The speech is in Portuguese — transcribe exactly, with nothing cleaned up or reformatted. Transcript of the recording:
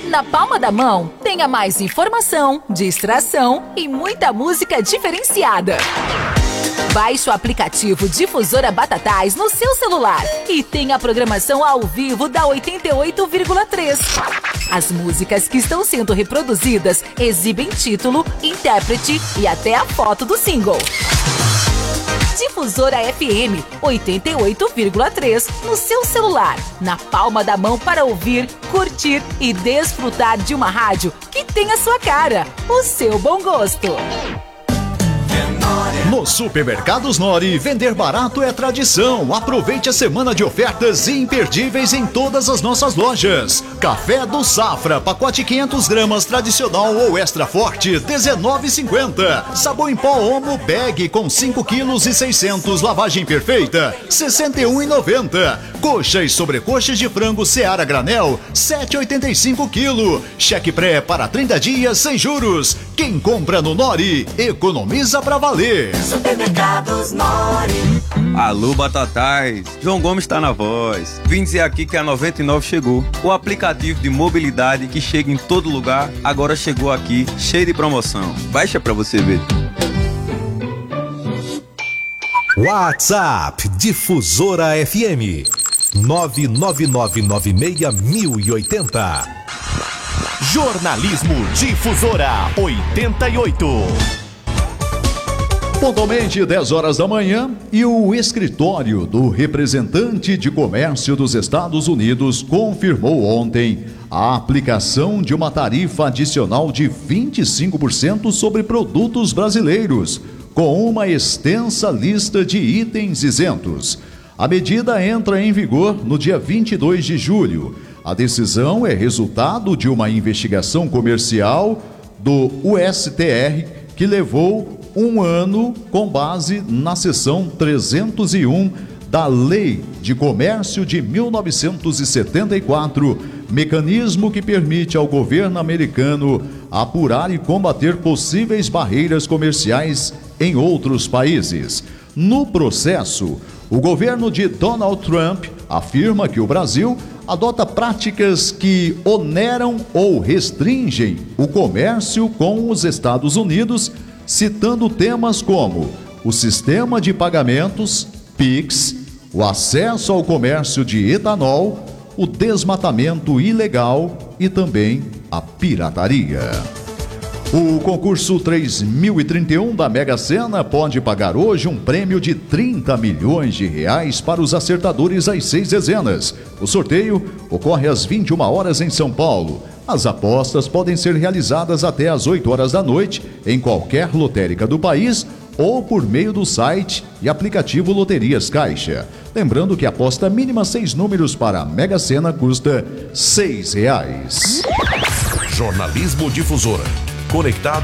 Na palma da mão, tenha mais informação, distração e muita música diferenciada. Baixe o aplicativo Difusora Batatais no seu celular e tenha a programação ao vivo da oitenta e oito vírgula três. As músicas que estão sendo reproduzidas exibem título, intérprete e até a foto do single. Difusora F M oitenta e oito vírgula três no seu celular, na palma da mão para ouvir, curtir e desfrutar de uma rádio que tem a sua cara, o seu bom gosto. Nos supermercados Nori, vender barato é tradição. Aproveite a semana de ofertas imperdíveis em todas as nossas lojas. Café do Safra, pacote quinhentas gramas tradicional ou extra forte, dezenove reais e cinquenta centavos. Sabão em pó Omo Bag com cinco quilos e seiscentos, lavagem perfeita, sessenta e um reais e noventa centavos. Coxa e sobrecoxas de frango Seara Granel, sete reais e oitenta e cinco centavos quilo. Cheque pré para trinta dias sem juros. Quem compra no Nori, economiza pra valer. Supermercados Nori. Alô, Batatais, João Gomes tá na voz. Vim dizer aqui que a noventa e nove chegou. O aplicativo de mobilidade que chega em todo lugar, agora chegou aqui, cheio de promoção. Baixa pra você ver. WhatsApp Difusora F M nove nove nove nove seis mil e oitenta. Jornalismo Difusora oitenta e oito. Pontualmente dez horas da manhã, e o escritório do representante de comércio dos Estados Unidos confirmou ontem a aplicação de uma tarifa adicional de vinte e cinco por cento sobre produtos brasileiros, com uma extensa lista de itens isentos. A medida entra em vigor no dia vinte e dois de julho. A decisão é resultado de uma investigação comercial do U S T R que levou um ano com base na seção trezentos e um da Lei de Comércio de mil novecentos e setenta e quatro, mecanismo que permite ao governo americano apurar e combater possíveis barreiras comerciais em outros países. No processo, o governo de Donald Trump afirma que o Brasil adota práticas que oneram ou restringem o comércio com os Estados Unidos, citando temas como o sistema de pagamentos, Pix, o acesso ao comércio de etanol, o desmatamento ilegal e também a pirataria. O concurso três mil e trinta e um da Mega Sena pode pagar hoje um prêmio de trinta milhões de reais para os acertadores às seis dezenas. O sorteio ocorre às vinte e uma horas em São Paulo. As apostas podem ser realizadas até às oito horas da noite em qualquer lotérica do país ou por meio do site e aplicativo Loterias Caixa. Lembrando que a aposta mínima seis números para a Mega Sena custa seis reais. Jornalismo Difusora. Conectado